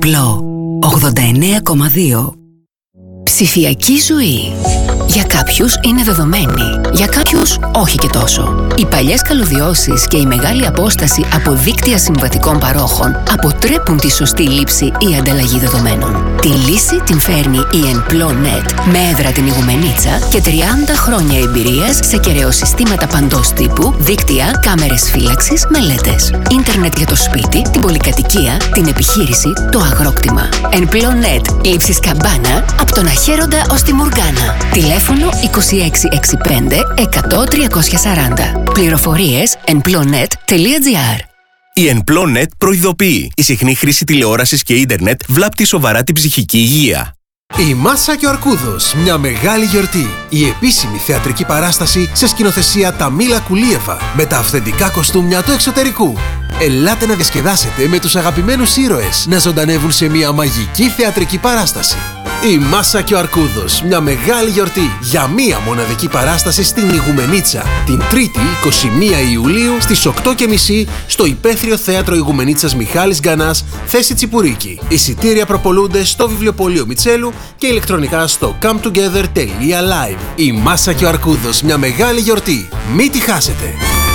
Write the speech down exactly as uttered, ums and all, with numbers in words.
Εμπλό ογδόντα εννέα κόμμα δύο. Ψηφιακή ζωή. Για κάποιους είναι δεδομένη, για κάποιους όχι και τόσο. Οι παλιές καλωδιώσεις και η μεγάλη απόσταση από δίκτυα συμβατικών παρόχων αποτρέπουν τη σωστή λήψη ή ανταλλαγή δεδομένων. Τη λύση την φέρνει η EnploNet με έδρα την Ιγουμενίτσα και τριάντα χρόνια εμπειρίας σε κεραιοσυστήματα παντός τύπου, δίκτυα, κάμερες φύλαξης, μελέτες. Ίντερνετ για το σπίτι, την πολυκατοικία, την επιχείρηση, το αγρόκτημα. EnploNet, λήψης καμπάνα από τον Αχέροντα ως τη Μουργάνα. Τηλέφωνο είκοσι έξι εξήντα πέντε εκατό τριακόσια σαράντα. Πληροφορίες emplonet τελεία gr. Η EnploNet προειδοποιεί. Η συχνή χρήση τηλεόρασης και ίντερνετ βλάπτει σοβαρά την ψυχική υγεία. Η Μάσα και ο Αρκούδος, μια μεγάλη γιορτή. Η επίσημη θεατρική παράσταση σε σκηνοθεσία Ταμίλα Κουλίεβα με τα αυθεντικά κοστούμια του εξωτερικού. Ελάτε να διασκεδάσετε με τους αγαπημένους ήρωες να ζωντανεύουν σε μια μαγική θεατρική παράσταση. Η Μάσα και ο Αρκούδος, μια μεγάλη γιορτή για μία μοναδική παράσταση στην Ιγουμενίτσα την Τρίτη είκοσι μία Ιουλίου στις οκτώ και μισή στο Υπαίθριο Θέατρο Ιγουμενίτσας Μιχάλης Γκανάς, θέση Τσιπουρίκη. Εισιτήρια προπολούνται στο Βιβλιοπωλείο Μιτσέλου και ηλεκτρονικά στο come together τελεία live. Η Μάσα και ο Αρκούδος, μια μεγάλη γιορτή. Μην τη χάσετε!